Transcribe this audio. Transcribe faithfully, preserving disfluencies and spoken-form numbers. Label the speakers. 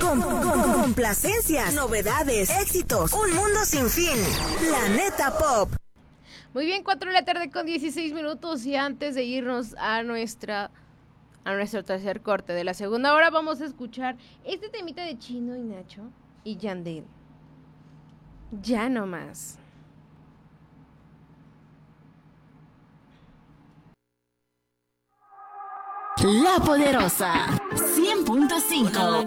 Speaker 1: con, con- complacencias, novedades, éxitos, un mundo sin fin. Planeta Pop.
Speaker 2: Muy bien, cuatro de la tarde con dieciséis minutos y antes de irnos a nuestra a nuestro tercer corte de la segunda hora vamos a escuchar este temita de Chino y Nacho y Yandel. Ya no más.
Speaker 3: La Poderosa cien punto cinco.